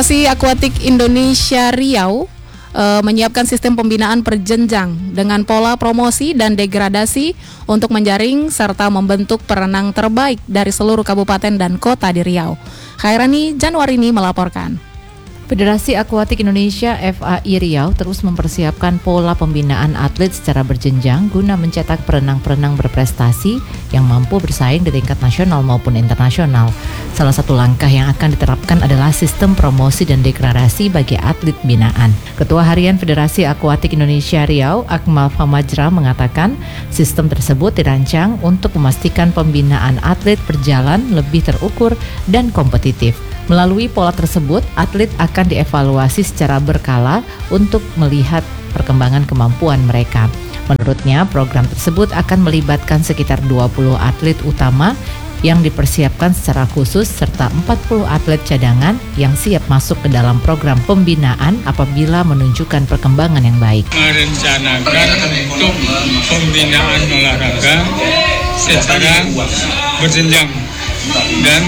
Federasi Akuatik Indonesia Riau menyiapkan sistem pembinaan berjenjang dengan pola promosi dan degradasi untuk menjaring serta membentuk perenang terbaik dari seluruh kabupaten dan kota di Riau. Khairani Januarini melaporkan. Federasi Akuatik Indonesia FAI Riau terus mempersiapkan pola pembinaan atlet secara berjenjang guna mencetak perenang-perenang berprestasi yang mampu bersaing di tingkat nasional maupun internasional. Salah satu langkah yang akan diterapkan adalah sistem promosi dan degradasi bagi atlet binaan. Ketua Harian Federasi Akuatik Indonesia Riau, Akmal Famajra, mengatakan sistem tersebut dirancang untuk memastikan pembinaan atlet berjalan lebih terukur dan kompetitif. Melalui pola tersebut, atlet akan dievaluasi secara berkala untuk melihat perkembangan kemampuan mereka. Menurutnya, program tersebut akan melibatkan sekitar 20 atlet utama yang dipersiapkan secara khusus serta 40 atlet cadangan yang siap masuk ke dalam program pembinaan apabila menunjukkan perkembangan yang baik. Merencanakan untuk pembinaan olahraga secara berjenjang dan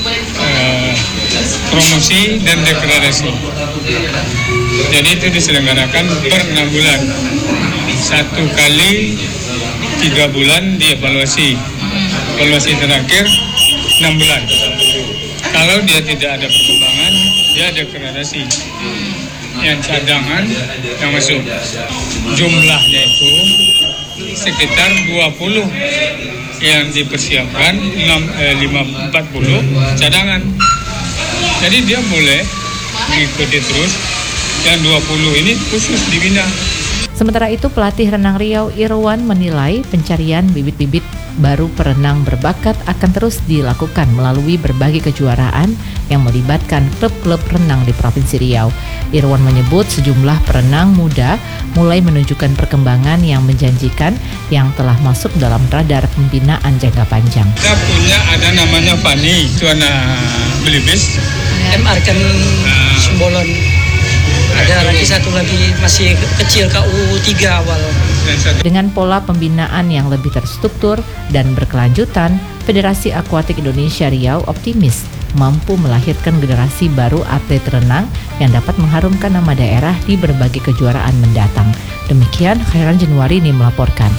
promosi dan degradasi. Jadi itu diselenggarakan per 6 bulan. 1 kali 3 bulan dievaluasi. Evaluasi terakhir 6 bulan. Kalau dia tidak ada perkembangan, dia degradasi. Yang cadangan yang masuk. Jumlahnya itu sekitar 20 yang dipersiapkan, 40 cadangan. Jadi dia boleh mengikuti terus, yang 20 ini khusus dibina. Sementara itu, pelatih renang Riau Irwan menilai pencarian bibit-bibit baru perenang berbakat akan terus dilakukan melalui berbagai kejuaraan yang melibatkan klub-klub renang di Provinsi Riau. Irwan menyebut sejumlah perenang muda mulai menunjukkan perkembangan yang menjanjikan yang telah masuk dalam radar pembinaan jangka panjang. Kita punya ada namanya Fani, itu anak Belibis. Arkan Simbolon. Ada lagi satu lagi masih kecil KU3 awal. Dengan pola pembinaan yang lebih terstruktur dan berkelanjutan, Federasi Akuatik Indonesia Riau optimis mampu melahirkan generasi baru atlet renang yang dapat mengharumkan nama daerah di berbagai kejuaraan mendatang. Demikian Khairani Januarini melaporkan.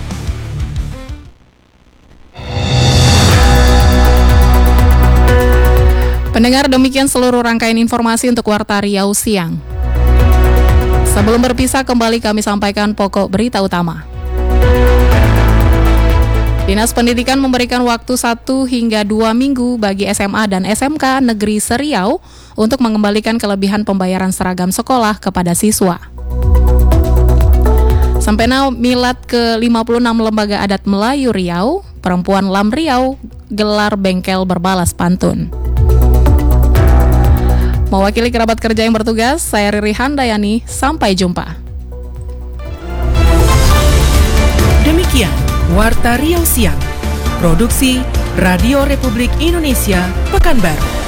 Pendengar, demikian seluruh rangkaian informasi untuk Warta Riau Siang. Sebelum berpisah, kembali kami sampaikan pokok berita utama. Dinas Pendidikan memberikan waktu 1 hingga 2 minggu bagi SMA dan SMK Negeri Seriau untuk mengembalikan kelebihan pembayaran seragam sekolah kepada siswa. Sempena Milad ke-56 Lembaga Adat Melayu Riau, Perempuan Lam Riau gelar bengkel berbalas pantun. Mewakili kerabat kerja yang bertugas, saya Riri Handayani, sampai jumpa. Demikian Warta Riau Siang, Produksi Radio Republik Indonesia, Pekanbaru.